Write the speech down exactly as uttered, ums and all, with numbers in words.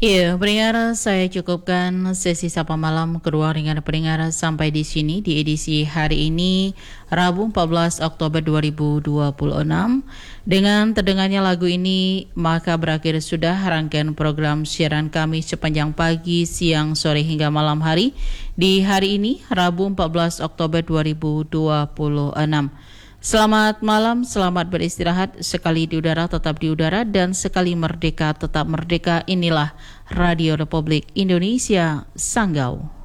Iya, pendengar, saya cukupkan sesi sapa malam kedua dengan pendengar sampai di sini di edisi hari ini, Rabu empat belas Oktober dua ribu dua puluh enam. Dengan terdengarnya lagu ini, maka berakhir sudah rangkaian program siaran kami sepanjang pagi, siang, sore hingga malam hari di hari ini, Rabu empat belas Oktober dua ribu dua puluh enam. Selamat malam, selamat beristirahat, sekali di udara tetap di udara, dan sekali merdeka tetap merdeka. Inilah Radio Republik Indonesia Sanggau.